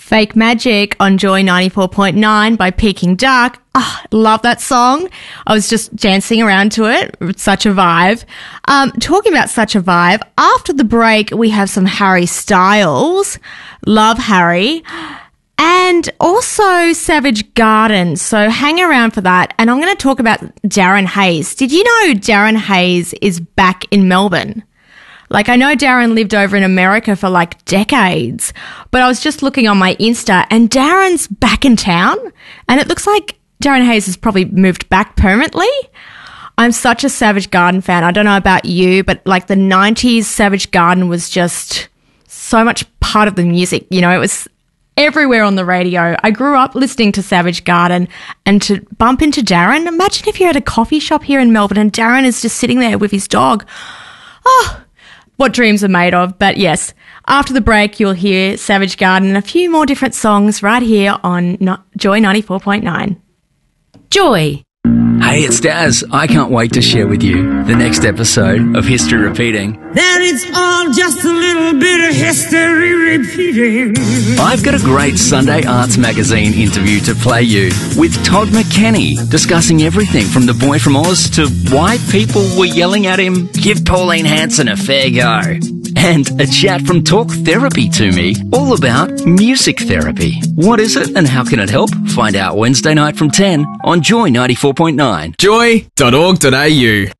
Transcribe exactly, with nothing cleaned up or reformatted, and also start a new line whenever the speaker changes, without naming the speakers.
Fake Magic on Joy ninety-four point nine by Peking Duck. Oh, love that song. I was just dancing around to it. It's such a vibe. Um, talking about such a vibe, after the break, we have some Harry Styles. Love Harry. And also Savage Garden. So hang around for that. And I'm going to talk about Darren Hayes. Did you know Darren Hayes is back in Melbourne? Like, I know Darren lived over in America for like decades, but I was just looking on my Insta and Darren's back in town, and it looks like Darren Hayes has probably moved back permanently. I'm such a Savage Garden fan. I don't know about you, but like the nineties Savage Garden was just so much part of the music. You know, it was everywhere on the radio. I grew up listening to Savage Garden, and to bump into Darren, imagine if you're at a coffee shop here in Melbourne and Darren is just sitting there with his dog. Oh, what dreams are made of. But yes, after the break, you'll hear Savage Garden and a few more different songs right here on no- Joy ninety-four point nine. Joy.
Hey, it's Daz. I can't wait to share with you the next episode of History Repeating.
That it's all just a little bit of history repeating.
I've got a great Sunday Arts Magazine interview to play you with Todd McKenney, discussing everything from The Boy from Oz to why people were yelling at him, give Pauline Hanson a fair go. And a chat from Talk Therapy to Me, all about music therapy. What is it and how can it help? Find out Wednesday night from ten on Joy ninety-four point nine.
joy dot org dot a u